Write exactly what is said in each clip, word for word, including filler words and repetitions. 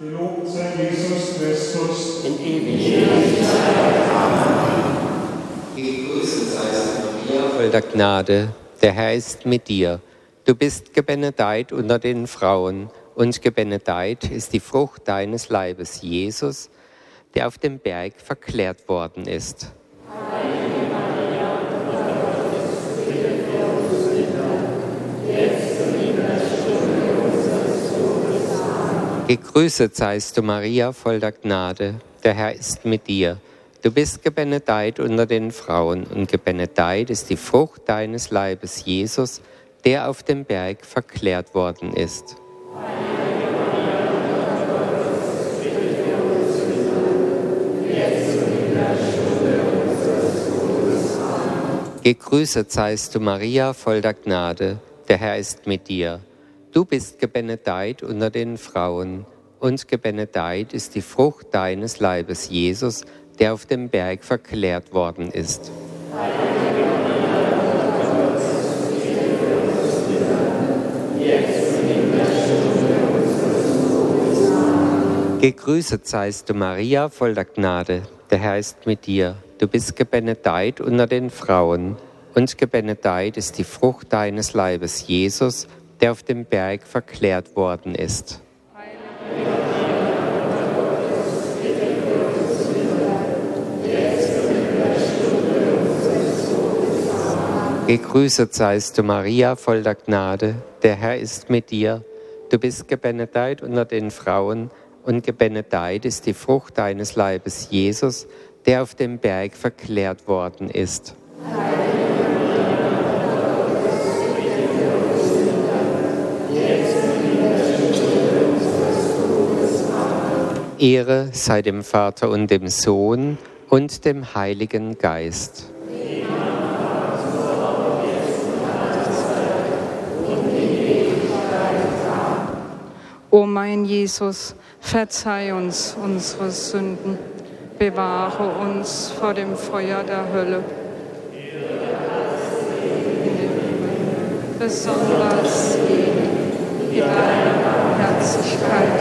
Gelobt sei Jesus Christus in Ewigkeit. Gegrüßet seist du, Maria, voll der Gnade, der Herr ist mit dir. Du bist gebenedeit unter den Frauen, und gebenedeit ist die Frucht deines Leibes, Jesus, der auf dem Berg verklärt worden ist. Heilige Maria, bitte für uns Sünder, jetzt und in der Stunde unseres Todes. Amen. Gegrüßet seist du, Maria, voll der Gnade, der Herr ist mit dir. Du bist gebenedeit unter den Frauen, und gebenedeit ist die Frucht deines Leibes, Jesus, der auf dem Berg verklärt worden ist. Heilige Maria, Mutter Gottes, bitte für uns Sünder, jetzt und in der Stunde unseres Todes. Amen. Gegrüßet seist du, Maria, voll der Gnade, der Herr ist mit dir. Du bist gebenedeit unter den Frauen, und gebenedeit ist die Frucht deines Leibes, Jesus, der auf dem Berg verklärt worden ist. Heilige Maria, Mutter Gottes, bitte für uns Sünder, jetzt und in der Stunde unseres Todes. Amen. Gegrüßet seist du, Maria, voll der Gnade, der Herr ist mit dir. Du bist gebenedeit unter den Frauen, und gebenedeit ist die Frucht deines Leibes, Jesus, der auf dem Berg verklärt worden ist. Heilige Maria, Mutter Gottes, bitte für uns Sünder, jetzt und in der Stunde unseres Todes. Amen. Gegrüßet seist du, Maria, voll der Gnade, der Herr ist mit dir. Du bist gebenedeit unter den Frauen, und gebenedeit ist die Frucht deines Leibes, Jesus, der auf dem Berg verklärt worden ist. Heilige Maria, Mutter Gottes, bitte für uns Sünder, jetzt und in der Stunde unseres Todes. Amen. Ehre sei dem Vater und dem Sohn und dem Heiligen Geist. O mein Jesus, verzeih uns unsere Sünden, bewahre uns vor dem Feuer der Hölle. Besonders die deine Barmherzigkeit.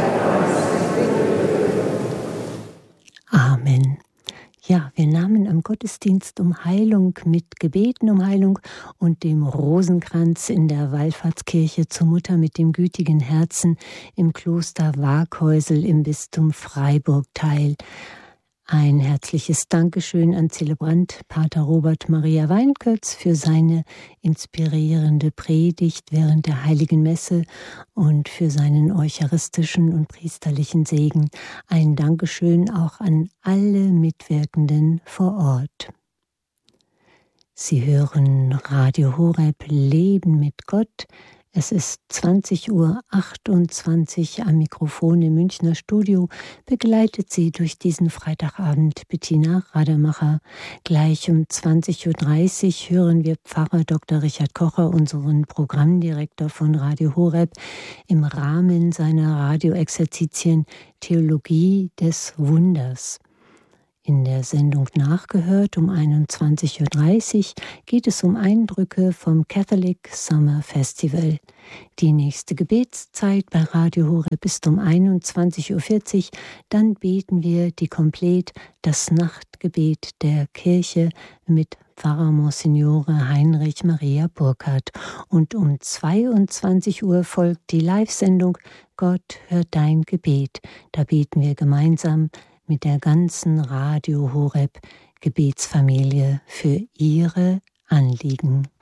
Amen. Ja, wir nahmen am Gottesdienst um Heilung mit Gebeten um Heilung und dem Rosenkranz in der Wallfahrtskirche zur Mutter mit dem gütigen Herzen im Kloster Waaghäusel im Bistum Freiburg teil. Ein herzliches Dankeschön an Zelebrant Pater Robert Maria Weinkötz für seine inspirierende Predigt während der Heiligen Messe und für seinen eucharistischen und priesterlichen Segen. Ein Dankeschön auch an alle Mitwirkenden vor Ort. Sie hören Radio Horeb Leben mit Gott. Es ist zwanzig Uhr achtundzwanzig am Mikrofon im Münchner Studio. Begleitet Sie durch diesen Freitagabend Bettina Radermacher. Gleich um zwanzig Uhr dreißig hören wir Pfarrer Doktor Richard Kocher, unseren Programmdirektor von Radio Horeb, im Rahmen seiner Radioexerzitien Theologie des Wunders. In der Sendung Nachgehört um einundzwanzig Uhr dreißig geht es um Eindrücke vom Catholic Summer Festival. Die nächste Gebetszeit bei Radio Horeb ist um einundzwanzig Uhr vierzig. Dann beten wir die Komplett, das Nachtgebet der Kirche mit Pfarrer Monsignore Heinrich Maria Burkhardt. Und um zweiundzwanzig Uhr folgt die Live-Sendung Gott hört dein Gebet. Da beten wir gemeinsam mit der ganzen Radio Horeb Gebetsfamilie für ihre Anliegen.